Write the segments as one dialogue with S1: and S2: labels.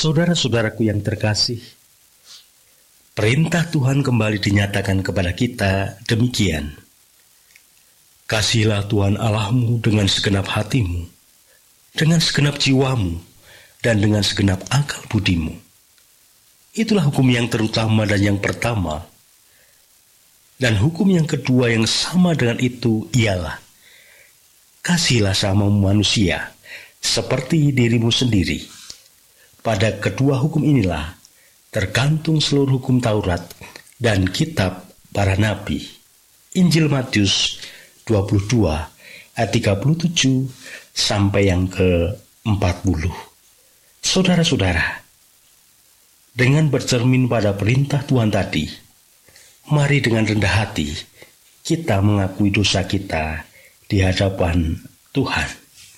S1: Saudara-saudaraku yang terkasih, perintah Tuhan kembali dinyatakan kepada kita demikian. Kasihilah Tuhan Allahmu dengan segenap hatimu, dengan segenap jiwamu, dan dengan segenap akal budimu. Itulah hukum yang terutama dan yang pertama. Dan hukum yang kedua yang sama dengan itu ialah, kasihilah sama manusia seperti dirimu sendiri. Pada kedua hukum inilah tergantung seluruh hukum Taurat dan kitab para nabi. Injil Matius 22 ayat 37 sampai yang ke-40. Saudara-saudara, dengan bercermin pada perintah Tuhan tadi, mari dengan rendah hati kita mengakui dosa kita di hadapan Tuhan.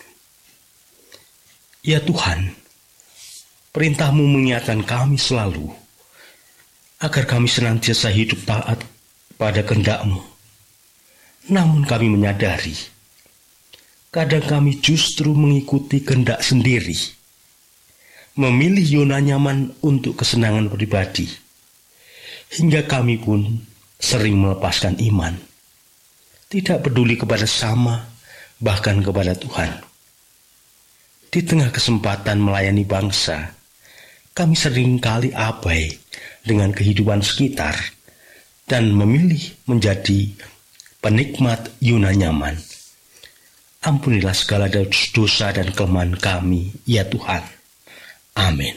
S1: Ya Tuhan, perintah-Mu mengingatkan kami selalu agar kami senantiasa hidup taat pada kehendak-Mu. Namun kami menyadari, kadang kami justru mengikuti kehendak sendiri, memilih zona nyaman untuk kesenangan pribadi, hingga kami pun sering melepaskan iman, tidak peduli kepada sama, bahkan kepada Tuhan. Di tengah kesempatan melayani bangsa, kami seringkali abai dengan kehidupan sekitar dan memilih menjadi penikmat zona nyaman. Ampunilah segala dosa dan kelemahan kami, ya Tuhan. Amin.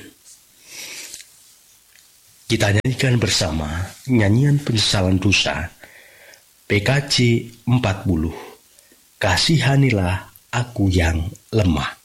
S1: Kita nyanyikan bersama nyanyian penyesalan dosa PKJ 40. Kasihanilah aku yang lemah.